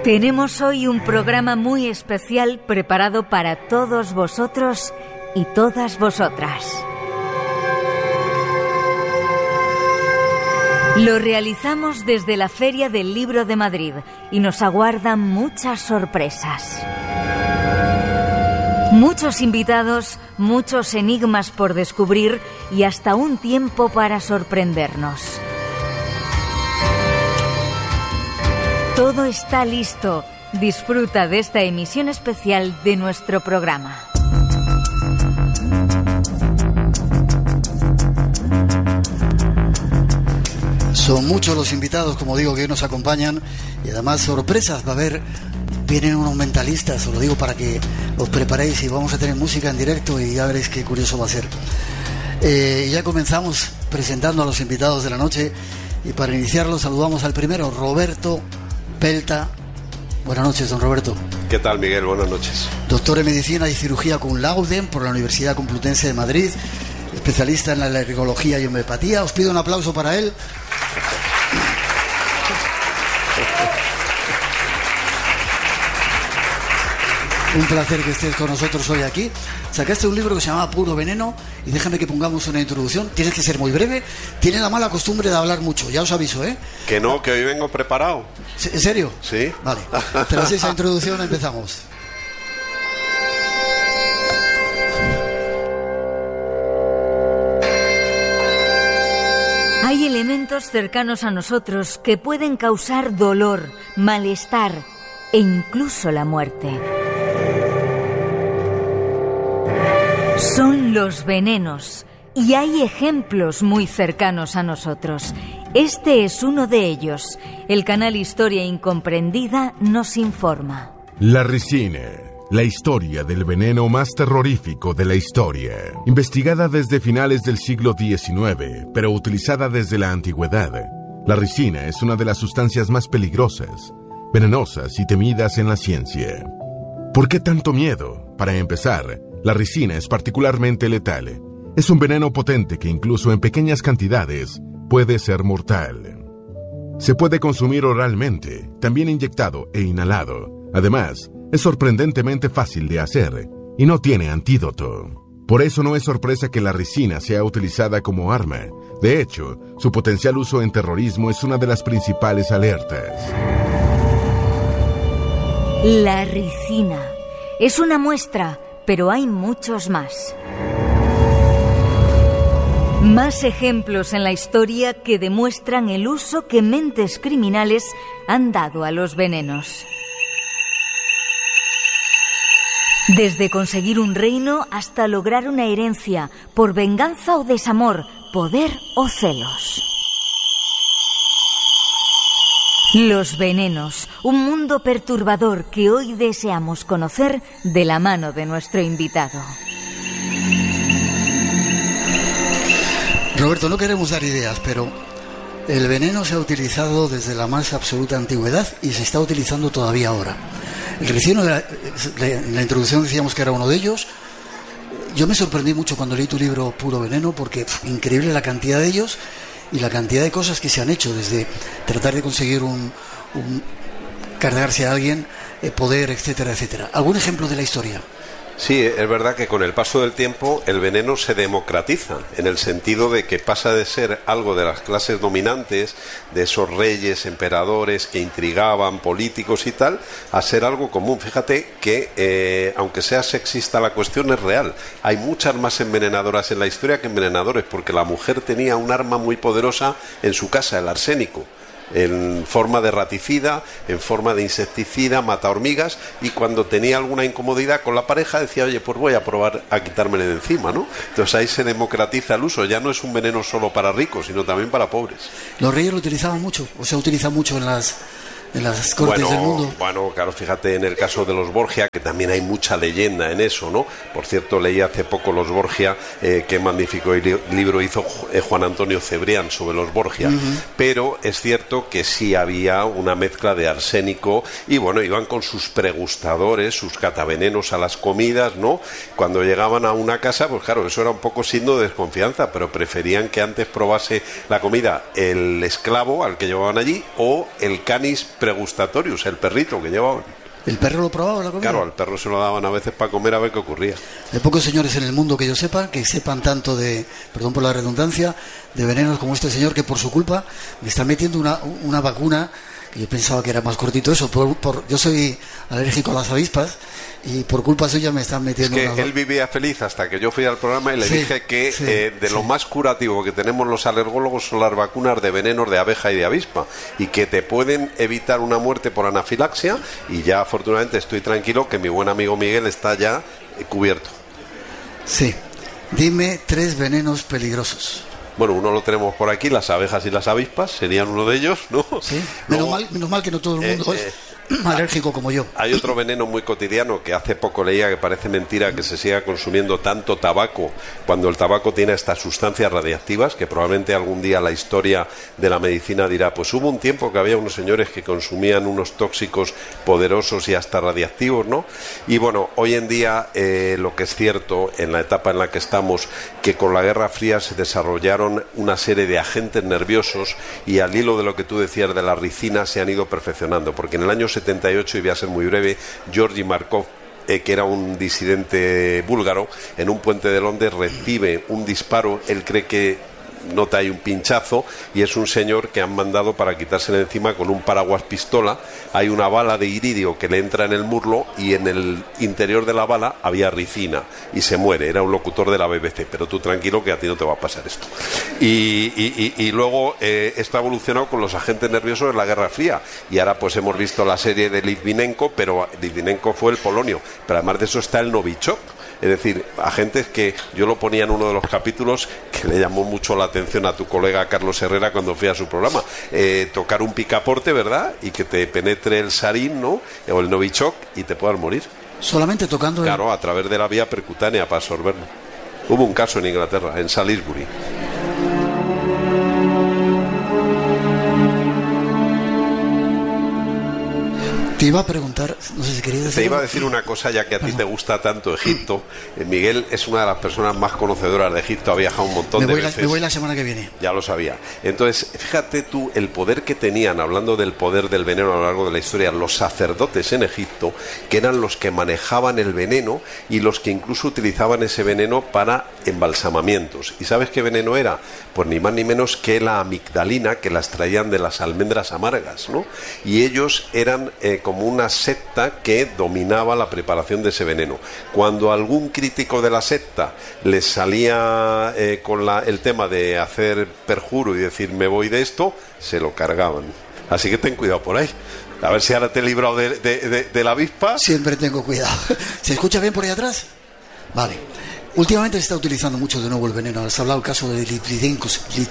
Tenemos hoy un programa muy especial preparado para todos vosotros y todas vosotras. Lo realizamos desde la Feria del Libro de Madrid y nos aguardan muchas sorpresas. Muchos invitados, muchos enigmas por descubrir y hasta un tiempo para sorprendernos. Todo está listo. Disfruta de esta emisión especial de nuestro programa. Son muchos los invitados, como digo, que hoy nos acompañan y además sorpresas va a haber. Vienen unos mentalistas, os lo digo para que os preparéis y vamos a tener música en directo y ya veréis qué curioso va a ser. Ya comenzamos presentando a los invitados de la noche y para iniciarlo saludamos al primero, Roberto Pelta. Buenas noches, don Roberto. ¿Qué tal, Miguel? Buenas noches. Doctor en Medicina y Cirugía cum laude por la Universidad Complutense de Madrid, especialista en la alergología y homeopatía. Os pido un aplauso para él. Un placer que estés con nosotros hoy aquí. Sacaste un libro que se llama Puro Veneno y déjame que pongamos una introducción. Tienes que ser muy breve. Tiene la mala costumbre de hablar mucho, ya os aviso, ¿eh? Que no, que hoy vengo preparado. ¿En serio? Sí. Vale, tras esa introducción empezamos. Hay elementos cercanos a nosotros que pueden causar dolor, malestar e incluso la muerte. Son los venenos, y hay ejemplos muy cercanos a nosotros. Este es uno de ellos. El canal Historia Incomprendida nos informa. La ricina, la historia del veneno más terrorífico de la historia. Investigada desde finales del siglo XIX, pero utilizada desde la antigüedad. La ricina es una de las sustancias más peligrosas, venenosas y temidas en la ciencia. ¿Por qué tanto miedo? Para empezar, la ricina es particularmente letal. Es un veneno potente que incluso en pequeñas cantidades puede ser mortal. Se puede consumir oralmente, también inyectado e inhalado. Además, es sorprendentemente fácil de hacer y no tiene antídoto. Por eso no es sorpresa que la ricina sea utilizada como arma. De hecho, su potencial uso en terrorismo es una de las principales alertas. La ricina es una muestra, pero hay muchos más. Más ejemplos en la historia que demuestran el uso que mentes criminales han dado a los venenos. Desde conseguir un reino hasta lograr una herencia, por venganza o desamor, poder o celos. Los venenos, un mundo perturbador que hoy deseamos conocer de la mano de nuestro invitado. Roberto, no queremos dar ideas, pero el veneno se ha utilizado desde la más absoluta antigüedad y se está utilizando todavía ahora. El ricino, en la introducción decíamos que era uno de ellos. Yo me sorprendí mucho cuando leí tu libro Puro Veneno porque increíble la cantidad de ellos y la cantidad de cosas que se han hecho, desde tratar de conseguir cargarse a alguien, poder, etcétera, etcétera. ¿Algún ejemplo de la historia? Sí, es verdad que con el paso del tiempo el veneno se democratiza, en el sentido de que pasa de ser algo de las clases dominantes, de esos reyes, emperadores que intrigaban, políticos y tal, a ser algo común. Fíjate que, aunque sea sexista la cuestión, es real. Hay muchas más envenenadoras en la historia que envenenadores, porque la mujer tenía un arma muy poderosa en su casa, el arsénico. En forma de raticida, en forma de insecticida, mata hormigas, y cuando tenía alguna incomodidad con la pareja decía, oye, pues voy a probar a quitármele de encima, ¿no? Entonces ahí se democratiza el uso, ya no es un veneno solo para ricos, sino también para pobres. ¿Los reyes lo utilizaban mucho? ¿O se utiliza mucho en las cortes del mundo? Bueno, claro, fíjate en el caso de los Borgia, que también hay mucha leyenda en eso, ¿no? Por cierto, leí hace poco los Borgia, qué magnífico libro hizo Juan Antonio Cebrián sobre los Borgia, pero es cierto que sí había una mezcla de arsénico y bueno, iban con sus pregustadores, sus catavenenos a las comidas, ¿no? Cuando llegaban a una casa, pues claro, eso era un poco signo de desconfianza, pero preferían que antes probase la comida el esclavo al que llevaban allí o el canis pregustatorius, el perrito que llevaban. ¿El perro lo probaba la comida? Claro, al perro se lo daban a veces para comer a ver qué ocurría. Hay pocos señores en el mundo que yo sepa, que sepan tanto de, perdón por la redundancia, de venenos como este señor, que por su culpa me está metiendo una vacuna, que yo pensaba que era más cortito eso, yo soy alérgico a las avispas, y por culpa suya me están metiendo él vivía feliz hasta que yo fui al programa y le dije que lo más curativo que tenemos los alergólogos son las vacunas de venenos de abeja y de avispa, y que te pueden evitar una muerte por anafilaxia, y ya afortunadamente estoy tranquilo que mi buen amigo Miguel está ya cubierto. Sí. Dime 3 venenos peligrosos. Bueno, uno lo tenemos por aquí, las abejas y las avispas serían uno de ellos, ¿no? Sí. Menos mal que no todo el mundo es alérgico como yo. Hay otro veneno muy cotidiano que hace poco leía, que parece mentira que se siga consumiendo tanto tabaco, cuando el tabaco tiene estas sustancias radiactivas, que probablemente algún día la historia de la medicina dirá, pues hubo un tiempo que había unos señores que consumían unos tóxicos poderosos y hasta radiactivos, ¿no? Y bueno, hoy en día lo que es cierto, en la etapa en la que estamos, que con la Guerra Fría se desarrollaron una serie de agentes nerviosos, y al hilo de lo que tú decías de la ricina se han ido perfeccionando, porque en el año 78, y voy a ser muy breve, Georgi Markov, que era un disidente búlgaro, en un puente de Londres recibe un disparo. Él cree que nota ahí un pinchazo, y es un señor que han mandado para quitársele encima con un paraguas pistola. Hay una bala de iridio que le entra en el muslo, y en el interior de la bala había ricina, y se muere. Era un locutor de la BBC, pero tú tranquilo que a ti no te va a pasar esto. Y luego esto ha evolucionado con los agentes nerviosos en la Guerra Fría, y ahora pues hemos visto la serie de Litvinenko, pero Litvinenko fue el polonio, pero además de eso está el Novichok. Es decir, agentes que yo lo ponía en uno de los capítulos, que le llamó mucho la atención a tu colega Carlos Herrera cuando fui a su programa, tocar un picaporte, ¿verdad? Y que te penetre el sarín, ¿no? O el Novichok, y te puedas morir. Solamente tocando... Claro, a través de la vía percutánea para absorberlo. Hubo un caso en Inglaterra, en Salisbury. Te iba a preguntar, no sé si querías decir... Te iba a decir una cosa, ya que a ti te gusta tanto Egipto. Miguel es una de las personas más conocedoras de Egipto, ha viajado un montón de veces. Me voy la semana que viene. Ya lo sabía. Entonces, fíjate tú el poder que tenían, hablando del poder del veneno a lo largo de la historia, los sacerdotes en Egipto, que eran los que manejaban el veneno y los que incluso utilizaban ese veneno para embalsamamientos. ¿Y sabes qué veneno era? Pues ni más ni menos que la amigdalina, que la extraían de las almendras amargas, ¿no? Y ellos eran como una secta que dominaba la preparación de ese veneno. Cuando algún crítico de la secta les salía con el tema de hacer perjuro y decir me voy de esto, se lo cargaban. Así que ten cuidado por ahí. A ver si ahora te he librado de la avispa. Siempre tengo cuidado. ¿Se escucha bien por ahí atrás? Vale. Últimamente se está utilizando mucho de nuevo el veneno. Has hablado del caso de Litvinenko.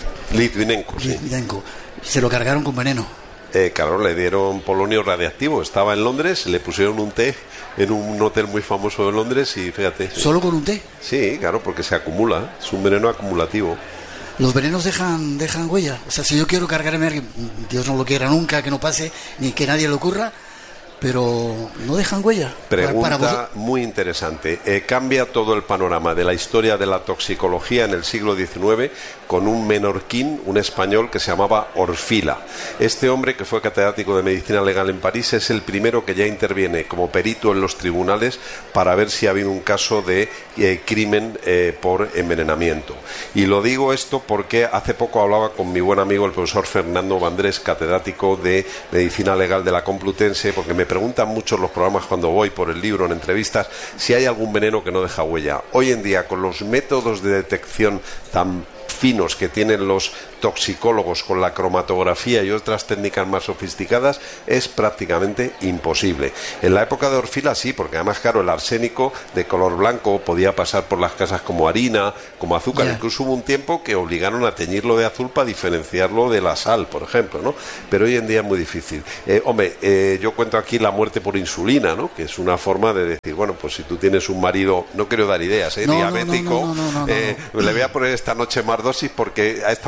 Se lo cargaron con veneno. Claro, le dieron polonio radiactivo. Estaba en Londres, le pusieron un té en un hotel muy famoso de Londres y fíjate. ¿Solo con un té? Sí, claro, porque se acumula. Es un veneno acumulativo. ¿Los venenos dejan huella? O sea, si yo quiero cargarme a alguien, Dios no lo quiera nunca, que no pase, ni que nadie le ocurra, pero no dejan huella. Pregunta muy interesante. Cambia todo el panorama de la historia de la toxicología en el siglo XIX con un menorquín, un español que se llamaba Orfila. Este hombre, que fue catedrático de medicina legal en París, es el primero que ya interviene como perito en los tribunales para ver si ha habido un caso de crimen por envenenamiento. Y lo digo esto porque hace poco hablaba con mi buen amigo el profesor Fernando Vandrés, catedrático de medicina legal de la Complutense, porque me preguntan mucho en los programas cuando voy por el libro, en entrevistas, si hay algún veneno que no deja huella. Hoy en día, con los métodos de detección tan finos que tienen los toxicólogos con la cromatografía y otras técnicas más sofisticadas, es prácticamente imposible. En la época de Orfila sí, porque además, claro, el arsénico de color blanco podía pasar por las casas como harina, como azúcar. Incluso hubo un tiempo que obligaron a teñirlo de azul para diferenciarlo de la sal, por ejemplo, ¿no? Pero hoy en día es muy difícil. Yo cuento aquí la muerte por insulina, ¿no? Que es una forma de decir, bueno, pues si tú tienes un marido, no quiero dar ideas, diabético, le voy a poner esta noche más dosis porque ha estado muy pesado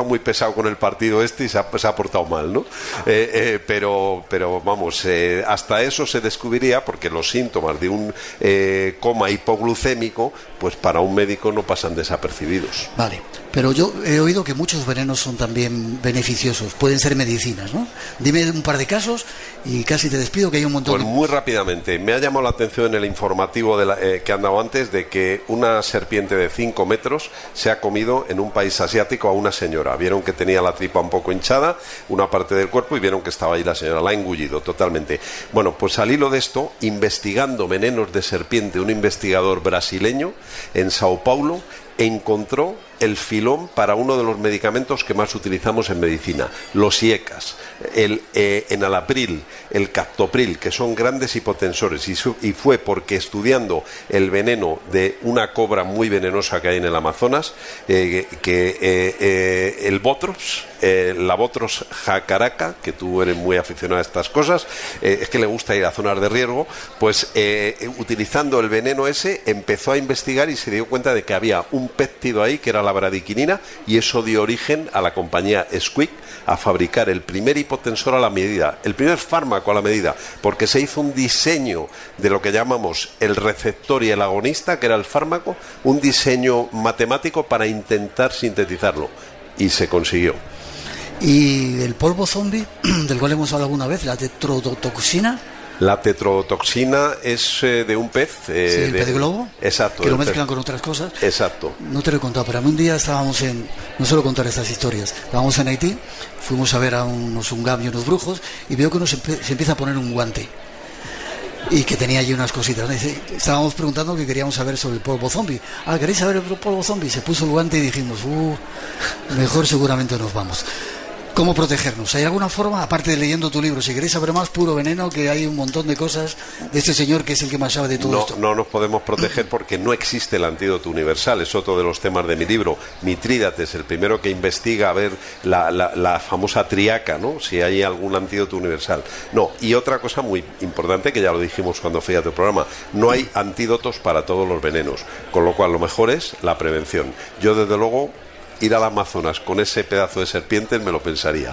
pasado con el partido este y se ha portado mal, ¿no? Pero vamos, hasta eso se descubriría, porque los síntomas de un coma hipoglucémico, pues para un médico no pasan desapercibidos. Vale, pero yo he oído que muchos venenos son también beneficiosos, pueden ser medicinas, ¿no? Dime un par de casos y casi te despido, que hay un montón pues muy rápidamente, me ha llamado la atención en el informativo que han dado antes de que una serpiente de 5 metros se ha comido en un país asiático a una señora. Vieron que tenía la tripa un poco hinchada, una parte del cuerpo, y vieron que estaba ahí la señora, la ha engullido totalmente. Bueno, pues al hilo de esto, investigando venenos de serpiente, un investigador brasileño en Sao Paulo encontró el filón para uno de los medicamentos que más utilizamos en medicina, los IECAS, el enalapril, el captopril, que son grandes hipotensores, y fue porque estudiando el veneno de una cobra muy venenosa que hay en el Amazonas, el Botrops, la Botrops jacaraca, que tú eres muy aficionado a estas cosas, es que le gusta ir a zonas de riesgo, pues utilizando el veneno ese empezó a investigar y se dio cuenta de que había un péptido ahí que era la bradiquinina, y eso dio origen a la compañía Squick a fabricar el primer hipotensor a la medida, el primer fármaco a la medida, porque se hizo un diseño de lo que llamamos el receptor y el agonista, que era el fármaco, un diseño matemático para intentar sintetizarlo, y se consiguió. Y el polvo zombie, del cual hemos hablado alguna vez, la tetrodotoxina. La tetrodotoxina es de un pez. Sí, el pez globo. Exacto. Que lo mezclan con otras cosas. Exacto. No te lo he contado, pero a mí un día estábamos no suelo contar estas historias, estábamos en Haití, fuimos a ver a unos ungam y unos brujos, y veo que uno se empieza a poner un guante. Y que tenía allí unas cositas. Estábamos preguntando que queríamos saber sobre el polvo zombie. ¿Queréis saber el polvo zombie? Se puso el guante y dijimos, mejor seguramente nos vamos. ¿Cómo protegernos? ¿Hay alguna forma, aparte de leyendo tu libro? Si queréis saber más, Puro Veneno, que hay un montón de cosas de este señor que es el que más sabe de todo esto. No nos podemos proteger porque no existe el antídoto universal. Es otro de los temas de mi libro. Mitrídates, el primero que investiga a ver la famosa triaca, ¿no? Si hay algún antídoto universal. No, y otra cosa muy importante, que ya lo dijimos cuando fui a tu programa, no hay antídotos para todos los venenos, con lo cual lo mejor es la prevención. Yo, desde luego, ir al Amazonas con ese pedazo de serpientes me lo pensaría.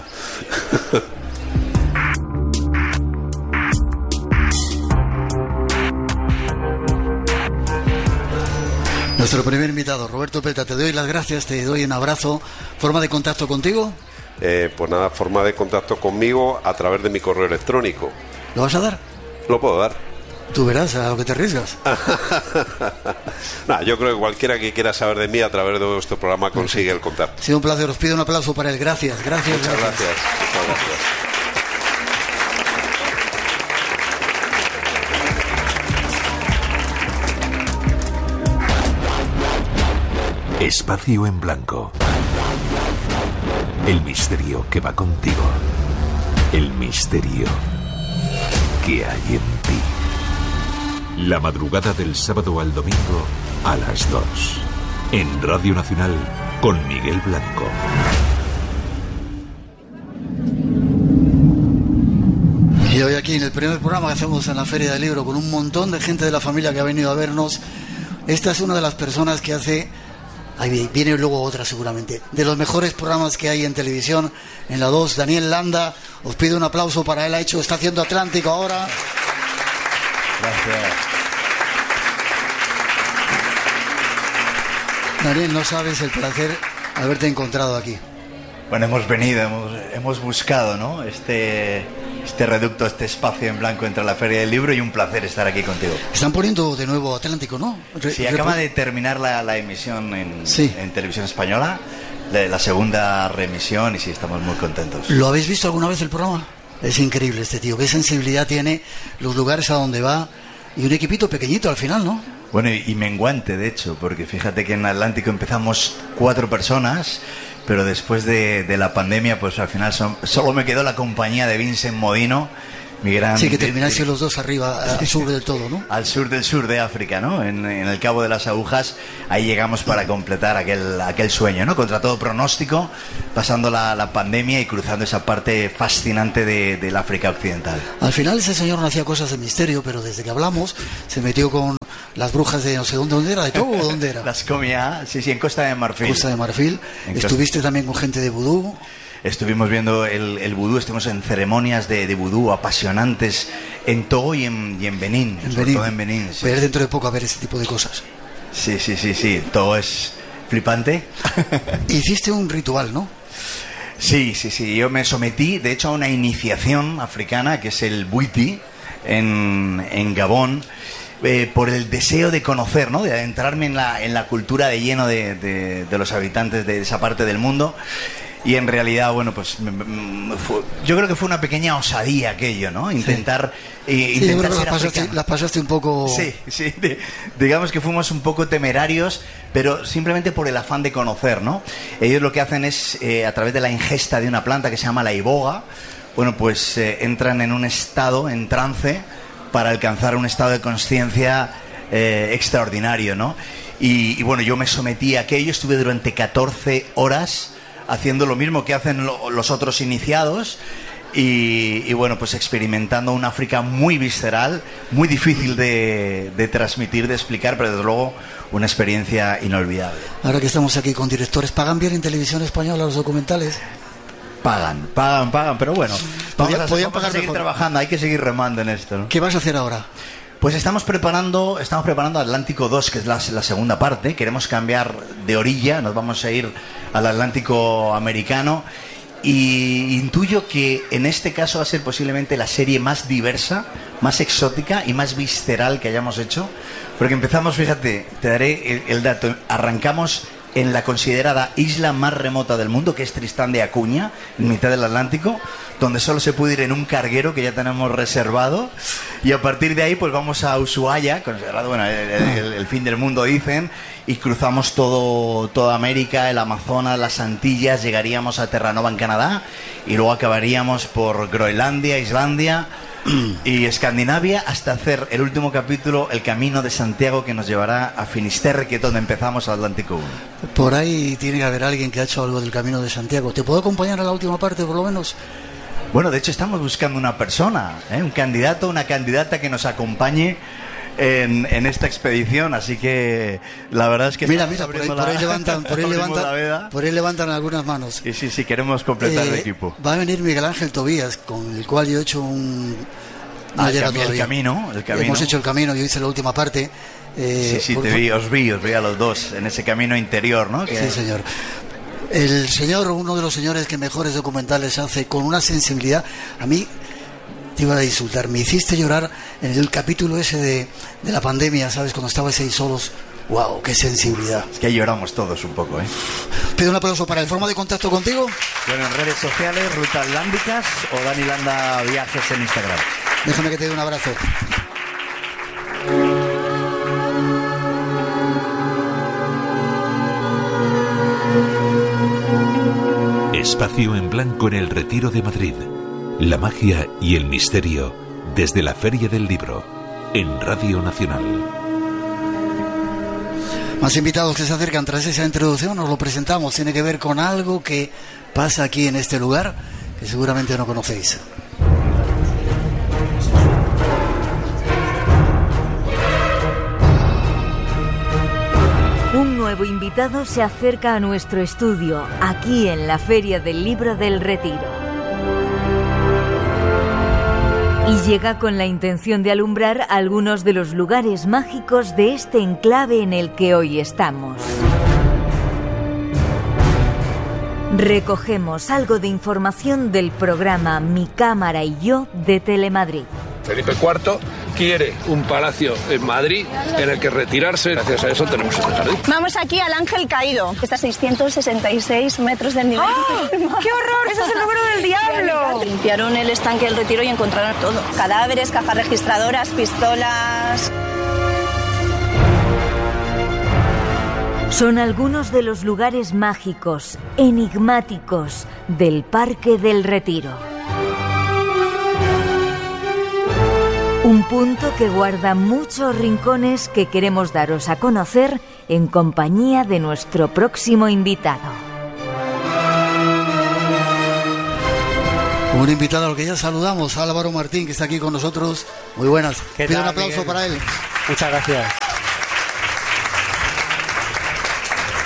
Nuestro primer invitado, Roberto Peta, te doy las gracias, te doy un abrazo. ¿Forma de contacto contigo? Pues nada, forma de contacto conmigo a través de mi correo electrónico. ¿Lo vas a dar? Lo puedo dar. Tú verás a lo que te arriesgas. Yo creo que cualquiera que quiera saber de mí a través de vuestro programa consigue el contacto. Ha sido un placer, os pido un aplauso para él. Gracias. Muchas gracias. Muchas gracias. Espacio en Blanco. El misterio que va contigo. El misterio que hay en ti. La madrugada del sábado al domingo a las 2. En Radio Nacional con Miguel Blanco. Y hoy aquí en el primer programa que hacemos en la Feria del Libro, con un montón de gente de la familia que ha venido a vernos, esta es una de las personas que hace, ahí viene luego otra seguramente, de los mejores programas que hay en televisión, en la 2, Daniel Landa. Os pido un aplauso para él, está haciendo Atlántico ahora. Gracias. Daniel, no sabes el placer haberte encontrado aquí. Bueno, hemos venido, hemos buscado, ¿no? Este reducto, este espacio en blanco entre la Feria del Libro, y un placer estar aquí contigo. Están poniendo de nuevo Atlántico, ¿no? Sí, acaba de terminar la emisión en Televisión Española, la segunda reemisión, y sí, estamos muy contentos. ¿Lo habéis visto alguna vez el programa? Es increíble este tío, qué sensibilidad tiene, los lugares a donde va, y un equipito pequeñito al final, ¿no? Bueno, y menguante, de hecho, porque fíjate que en Atlántico empezamos 4 personas, pero después de la pandemia, pues al final solo me quedó la compañía de Vincent Modino, mi gran... Sí, que termináis los dos arriba, al sur del todo, ¿no? Al sur del sur de África, ¿no? En el Cabo de las Agujas, ahí llegamos para completar aquel sueño, ¿no? Contra todo pronóstico, pasando la pandemia y cruzando esa parte fascinante del África occidental. Al final ese señor no hacía cosas de misterio, pero desde que hablamos se metió con las brujas de no sé dónde era, de Togo o dónde era. Las comía, sí, en Costa de Marfil. Costa de Marfil. Estuviste también con gente de vudú. Estuvimos viendo el vudú, estuvimos en ceremonias de vudú apasionantes en Togo y en Benín. Sobre todo en Benín. Sí. Pero dentro de poco a ver ese tipo de cosas. Sí. Todo es flipante. Hiciste un ritual, ¿no? Sí. Yo me sometí, de hecho, a una iniciación africana que es el Bwiti en Gabón. Por el deseo de conocer, ¿no? De adentrarme en la cultura de lleno de los habitantes de esa parte del mundo. Y en realidad, bueno, pues yo creo que fue una pequeña osadía aquello, ¿no? Intentar ser africano. Las pasaste un poco... Sí. Digamos que fuimos un poco temerarios, pero simplemente por el afán de conocer, ¿no? Ellos lo que hacen es, a través de la ingesta de una planta que se llama la iboga, bueno, pues entran en un estado, en trance, para alcanzar un estado de conciencia extraordinario, ¿no? Y bueno, yo me sometí a aquello, estuve durante 14 horas haciendo lo mismo que hacen los otros iniciados y bueno, pues experimentando un África muy visceral, muy difícil de transmitir, de explicar, pero desde luego una experiencia inolvidable. Ahora que estamos aquí con directores, ¿pagan bien en televisión española los documentales? Pagan, pero bueno, vamos a seguir mejor. Trabajando, hay que seguir remando en esto, ¿no? ¿Qué vas a hacer ahora? Pues estamos preparando Atlántico 2, que es la segunda parte. Queremos cambiar de orilla, nos vamos a ir al Atlántico americano. Y intuyo que en este caso va a ser posiblemente la serie más diversa, más exótica y más visceral que hayamos hecho. Porque empezamos, fíjate, te daré el dato, arrancamos en la considerada isla más remota del mundo, que es Tristán de Acuña, en mitad del Atlántico, donde solo se puede ir en un carguero que ya tenemos reservado, y a partir de ahí pues vamos a Ushuaia, considerado, bueno, el fin del mundo dicen, y cruzamos toda América, el Amazonas, las Antillas, llegaríamos a Terranova en Canadá, y luego acabaríamos por Groenlandia, Islandia y Escandinavia, hasta hacer el último capítulo, el Camino de Santiago, que nos llevará a Finisterre, que es donde empezamos al Atlántico 1. Por ahí tiene que haber alguien que ha hecho algo del Camino de Santiago. ¿Te puedo acompañar a la última parte, por lo menos? Bueno, de hecho estamos buscando una persona, un candidato, una candidata que nos acompañe en esta expedición, así que la verdad es que... Mira, por ahí levantan algunas manos. Y sí, queremos completar el equipo. Va a venir Miguel Ángel Tobías, con el cual yo he hecho el camino. Hemos hecho el camino, yo hice la última parte. Os vi a los dos en ese camino interior, ¿no? Sí, señor. Uno de los señores que mejores documentales hace, con una sensibilidad, a mí te iba a insultar, me hiciste llorar en el capítulo ese de la pandemia, ¿sabes? Cuando estabais ahí solos. ¡Wow! ¡Qué sensibilidad! Es que ahí lloramos todos un poco, ¿eh? Pido un aplauso para el forma de contacto contigo. Bueno, en redes sociales, Ruta Atlánticas o Dani Landa Viajes en Instagram. Déjame que te dé un abrazo. Espacio en blanco en el Retiro de Madrid. La magia y el misterio desde la Feria del Libro, en Radio Nacional. Más invitados que se acercan tras esa introducción, nos lo presentamos. Tiene que ver con algo que pasa aquí en este lugar, que seguramente no conocéis. Un nuevo invitado se acerca a nuestro estudio, aquí en la Feria del Libro del Retiro. Y llega con la intención de alumbrar algunos de los lugares mágicos de este enclave en el que hoy estamos. Recogemos algo de información del programa Mi Cámara y Yo de Telemadrid. Felipe IV quiere un palacio en Madrid en el que retirarse. Gracias a eso tenemos este jardín. Vamos aquí al Ángel Caído. Está a 666 metros del nivel. ¡Oh! ¡Qué horror! ¡Ese es el número del diablo! Limpiaron el estanque del Retiro y encontraron todo. Cadáveres, cajas registradoras, pistolas... Son algunos de los lugares mágicos, enigmáticos del Parque del Retiro. Un punto que guarda muchos rincones que queremos daros a conocer en compañía de nuestro próximo invitado. Un invitado al que ya saludamos, Álvaro Martín, que está aquí con nosotros. Muy buenas. Pido un aplauso para él. Muchas gracias.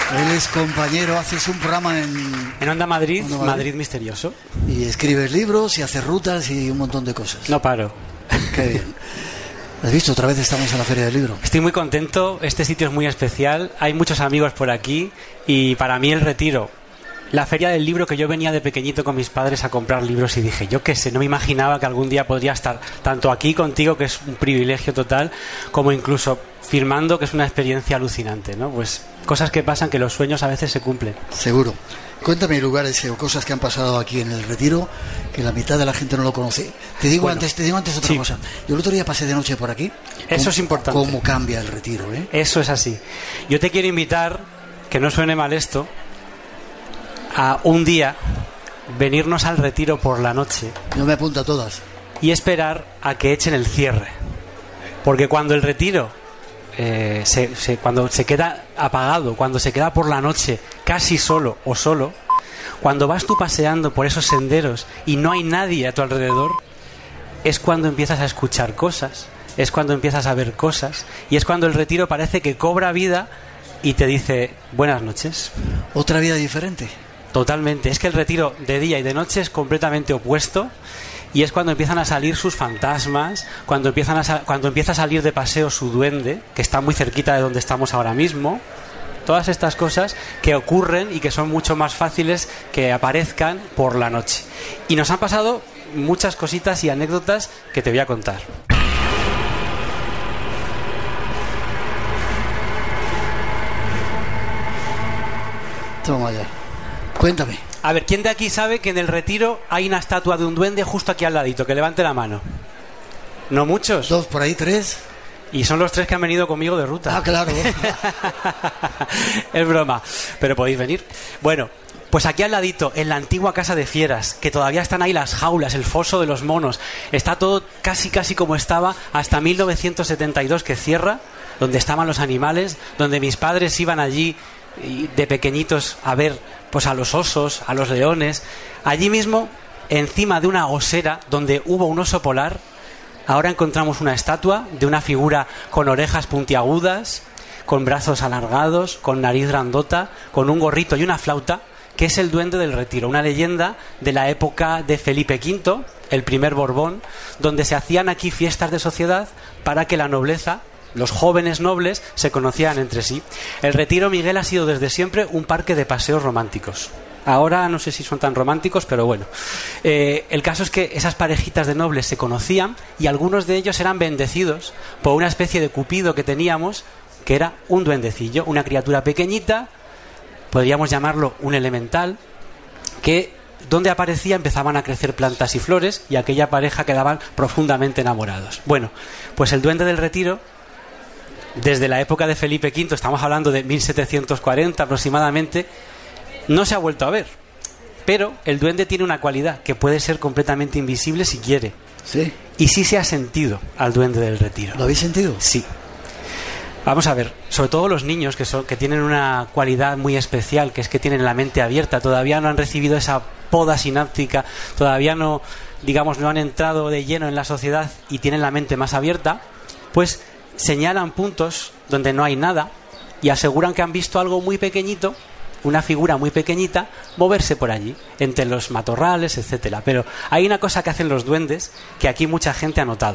Él es compañero, haces un programa en Onda Madrid, Madrid Misterioso. Y escribes libros y haces rutas y un montón de cosas. No paro. Qué bien. ¿Has visto? Otra vez estamos en la Feria del Libro. Estoy muy contento, este sitio es muy especial, hay muchos amigos por aquí y para mí el Retiro, la Feria del Libro, que yo venía de pequeñito con mis padres a comprar libros y dije, yo qué sé, no me imaginaba que algún día podría estar tanto aquí contigo, que es un privilegio total, como incluso firmando, que es una experiencia alucinante, ¿no? Pues cosas que pasan, que los sueños a veces se cumplen. Seguro. Cuéntame lugares o cosas que han pasado aquí en el Retiro, que la mitad de la gente no lo conoce. Te digo antes otra cosa. Yo el otro día pasé de noche por aquí. Eso es importante. ¿Cómo cambia el Retiro, eh? Eso es así. Yo te quiero invitar, que no suene mal esto, a un día venirnos al Retiro por la noche. Yo me apunto a todas. Y esperar a que echen el cierre. Porque cuando el Retiro cuando se queda apagado, cuando se queda por la noche casi solo o solo, cuando vas tú paseando por esos senderos y no hay nadie a tu alrededor, es cuando empiezas a escuchar cosas, es cuando empiezas a ver cosas, y es cuando el Retiro parece que cobra vida y te dice buenas noches. Otra vida diferente. Totalmente. Es que el Retiro de día y de noche es completamente opuesto. Y es cuando empiezan a salir sus fantasmas, cuando empieza a salir de paseo su duende, que está muy cerquita de donde estamos ahora mismo. Todas estas cosas que ocurren y que son mucho más fáciles que aparezcan por la noche. Y nos han pasado muchas cositas y anécdotas que te voy a contar. Toma ya. Cuéntame. A ver, ¿quién de aquí sabe que en el Retiro hay una estatua de un duende justo aquí al ladito? Que levante la mano. ¿No muchos? 2, por ahí 3. Y son los 3 que han venido conmigo de ruta. Ah, claro. Es broma, pero podéis venir. Bueno, pues aquí al ladito, en la antigua casa de fieras, que todavía están ahí las jaulas, el foso de los monos. Está todo casi como estaba hasta 1972, que cierra, donde estaban los animales, donde mis padres iban allí de pequeñitos a ver pues a los osos, a los leones. Allí mismo, encima de una osera donde hubo un oso polar, ahora encontramos una estatua de una figura con orejas puntiagudas, con brazos alargados, con nariz grandota, con un gorrito y una flauta, que es el Duende del Retiro, una leyenda de la época de Felipe V, el primer Borbón, donde se hacían aquí fiestas de sociedad para que la nobleza, los jóvenes nobles, se conocían entre sí. El Retiro, Miguel, ha sido desde siempre un parque de paseos románticos. Ahora no sé si son tan románticos, pero bueno. El caso es que esas parejitas de nobles se conocían y algunos de ellos eran bendecidos por una especie de cupido que teníamos, que era un duendecillo, una criatura pequeñita, podríamos llamarlo un elemental, que donde aparecía empezaban a crecer plantas y flores y aquella pareja quedaban profundamente enamorados. Bueno, pues el Duende del Retiro, desde la época de Felipe V, estamos hablando de 1740 aproximadamente, no se ha vuelto a ver. Pero el duende tiene una cualidad, que puede ser completamente invisible si quiere. ¿Sí? Y sí se ha sentido al Duende del Retiro. ¿Lo habéis sentido? Sí. Vamos a ver, sobre todo los niños que tienen una cualidad muy especial, que es que tienen la mente abierta, todavía no han recibido esa poda sináptica, todavía no, digamos, no han entrado de lleno en la sociedad y tienen la mente más abierta, pues señalan puntos donde no hay nada y aseguran que han visto algo muy pequeñito, una figura muy pequeñita, moverse por allí, entre los matorrales, etcétera. Pero hay una cosa que hacen los duendes que aquí mucha gente ha notado.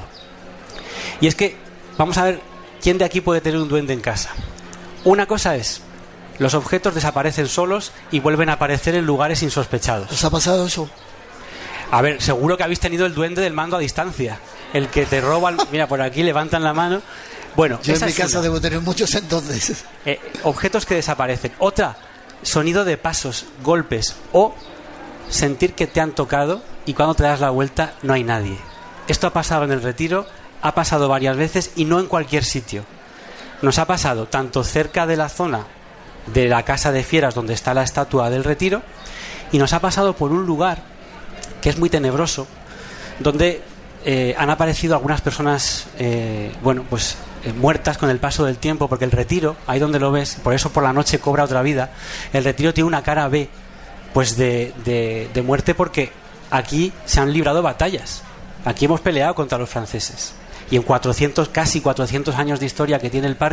Y es que, vamos a ver, ¿quién de aquí puede tener un duende en casa? Una cosa es, los objetos desaparecen solos y vuelven a aparecer en lugares insospechados. ¿Os ha pasado eso? A ver, seguro que habéis tenido el duende del mando a distancia, el que te roba, mira, por aquí levantan la mano. Bueno, yo en mi casa debo tener muchos entonces. Objetos que desaparecen. Otra, sonido de pasos, golpes o sentir que te han tocado y cuando te das la vuelta no hay nadie. Esto ha pasado en el Retiro, ha pasado varias veces y no en cualquier sitio. Nos ha pasado tanto cerca de la zona de la casa de fieras donde está la estatua del Retiro y nos ha pasado por un lugar que es muy tenebroso, donde han aparecido algunas personas muertas con el paso del tiempo, porque el Retiro, ahí donde lo ves, por eso por la noche cobra otra vida. El Retiro tiene una cara B, pues de muerte, porque aquí se han librado batallas, aquí hemos peleado contra los franceses y en casi 400 años de historia que tiene el parque